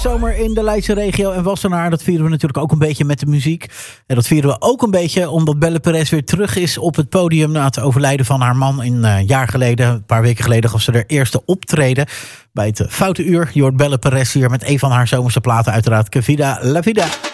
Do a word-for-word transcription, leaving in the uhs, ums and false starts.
Zomer in de Leidse regio en Wassenaar. Dat vieren we natuurlijk ook een beetje met de muziek. En dat vieren we ook een beetje omdat Belle Perez weer terug is op het podium na het overlijden van haar man een uh, jaar geleden. Een paar weken geleden gaf ze haar eerste optreden bij het Foute Uur. Je hoort Belle Perez hier met een van haar zomerse platen uiteraard. Que vida la vida.